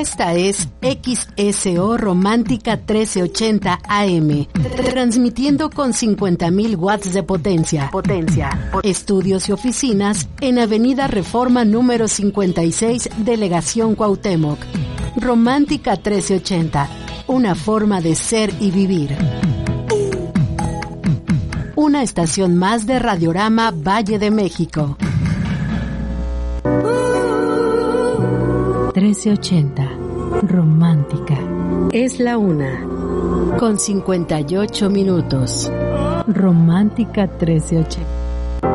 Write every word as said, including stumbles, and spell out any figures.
Esta es X S O Romántica trece ochenta A M, transmitiendo con cincuenta mil watts de potencia. Potencia. Estudios y oficinas en Avenida Reforma número cincuenta y seis, Delegación Cuauhtémoc. Romántica trece ochenta, una forma de ser y vivir. Una estación más de Radiorama Valle de México. trece ochenta, Romántica. Es la una, con cincuenta y ocho minutos. Romántica trece ochenta.